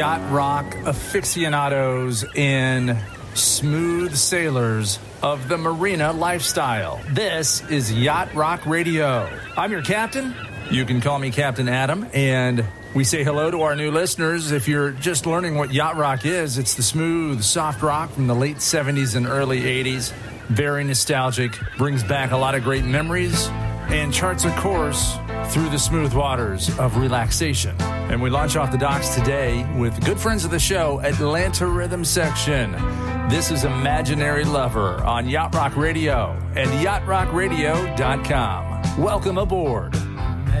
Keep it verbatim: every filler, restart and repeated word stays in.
yacht rock aficionados and smooth sailors of the marina lifestyle. This is Yacht Rock Radio. I'm your captain. You can call me Captain Adam, and we say hello to our new listeners. If you're just learning what yacht rock is, it's the smooth, soft rock from the late seventies and early eighties. Very nostalgic, brings back a lot of great memories, and charts a course through the smooth waters of relaxation. And we launch off the docks today with good friends of the show, Atlanta Rhythm Section. This is Imaginary Lover on Yacht Rock Radio and yacht rock radio dot com. Welcome aboard.